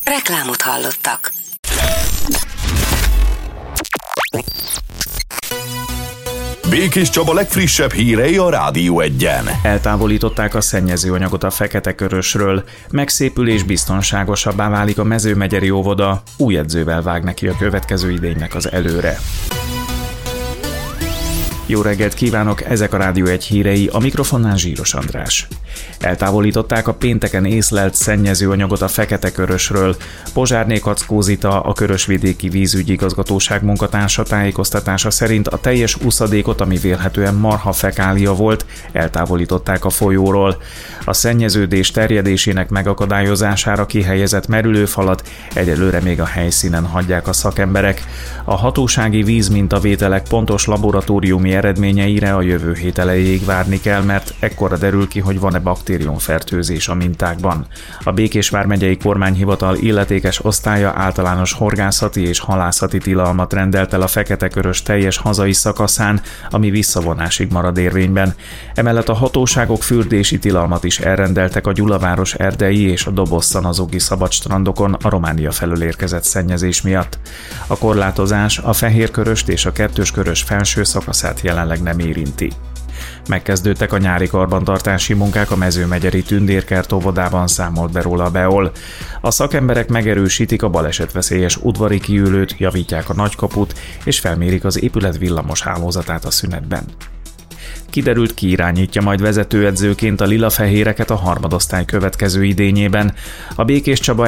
Reklámot hallottak. Békés Csaba legfrissebb hírei a Rádió 1-en. Eltávolították a szennyezőanyagot a Fekete-Körösről, megszépül és biztonságosabbá válik a Mezőmegyeri óvoda, új edzővel vág neki a következő idénynek az előre. Jó reggelt kívánok, ezek a Rádió 1 hírei, a mikrofonnál Zsíros András. Eltávolították a pénteken észlelt szennyezőanyagot a Fekete-Körösről. Pozsárné Kackó Zita, a Körösvidéki Vízügyi Igazgatóság munkatársa tájékoztatása szerint a teljes uszadékot, ami vélhetően marhafekália volt, eltávolították a folyóról. A szennyeződés terjedésének megakadályozására kihelyezett merülőfalat egyelőre még a helyszínen hagyják a szakemberek. A hatósági vízmintavételek pontos laboratóriumi eredményeire a jövő hét elejéig várni kell, mert ekkorra derül ki, hogy van-e baktériumfertőzés a mintákban. A Békés vármegyei kormányhivatal illetékes osztálya általános horgászati és halászati tilalmat rendelt el a Fekete-Körös teljes hazai szakaszán, ami visszavonásig marad érvényben. Emellett a hatóságok fürdési tilalmat is elrendeltek a Gyulaváros erdei és a Doboz-Szanazogi szabadstrandokon a Románia felől érkezett szennyezés miatt. A korlátozás a Fehérköröst és a Kettőskörös felső szakaszát jelenleg nem érinti. Megkezdődtek a nyári karbantartási munkák a Mezőmegyeri Tündérkert óvodában, számolt be róla a Beol. A szakemberek megerősítik a balesetveszélyes udvari kiülőt, javítják a nagykaput és felmérik az épület villamos hálózatát a szünetben. Kiderült, ki irányítja majd vezetőedzőként a lila-fehéreket a harmadosztály következő idényében. A Békés Csaba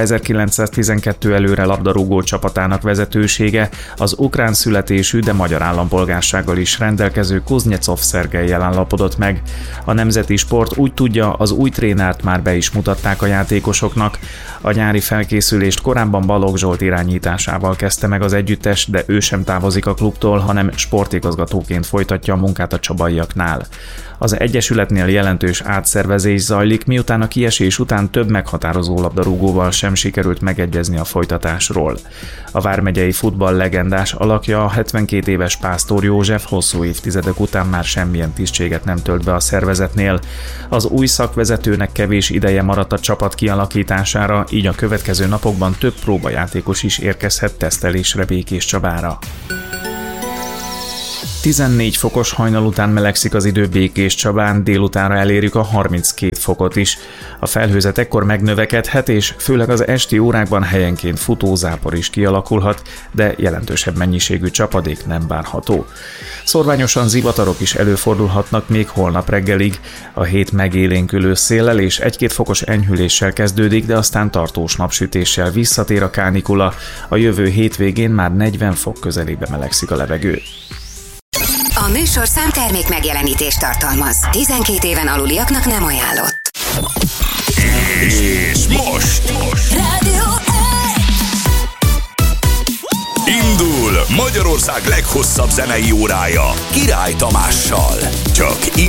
1912 előre labdarúgó csapatának vezetősége az ukrán születésű, de magyar állampolgársággal is rendelkező Kuznyecov Szergejjel állapodott meg. A nemzeti sport úgy tudja, az új trénert már be is mutatták a játékosoknak. A nyári felkészülést korábban Balogh Zsolt irányításával kezdte meg az együttes, de ő sem távozik a klubtól, hanem sportigazgatóként folytatja a munkát a csabaiaknál. Az egyesületnél jelentős átszervezés zajlik, miután a kiesés után több meghatározó labdarúgóval sem sikerült megegyezni a folytatásról. A vármegyei futball legendás alakja, a 72 éves Pásztor József hosszú évtizedek után már semmilyen tisztséget nem tölt be a szervezetnél. Az új szakvezetőnek kevés ideje maradt a csapat kialakítására, így a következő napokban több próbajátékos is érkezhet tesztelésre Békés Csabára. 14 fokos hajnal után melegszik az idő Békés Csabán, délutánra elérjük a 32 fokot is. A felhőzet ekkor megnövekedhet, és főleg az esti órákban helyenként futózápor is kialakulhat, de jelentősebb mennyiségű csapadék nem várható. Szorványosan zivatarok is előfordulhatnak még holnap reggelig. A hét megélénkülő széllel és 1-2 fokos enyhüléssel kezdődik, de aztán tartós napsütéssel visszatér a kánikula. A jövő hétvégén már 40 fok közelébe melegszik a levegő. A műsorszám termék megjelenítést tartalmaz. 12 éven aluliaknak nem ajánlott. És most Rádió 1! indul Magyarország leghosszabb zenei órája Király Tamással. Csak